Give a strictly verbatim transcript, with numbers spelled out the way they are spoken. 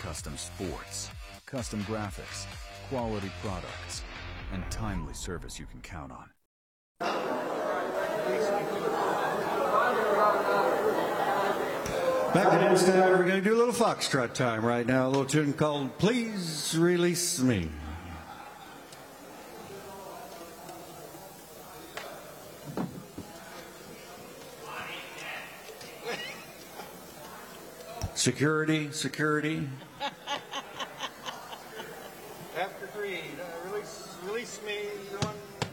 custom sports, custom graphics, quality products, and timely service you can count on. Back to dance time. We're going to do a little foxtrot time right now. A little tune called Please Release Me. Security, security. After three, uh, release, release me. One.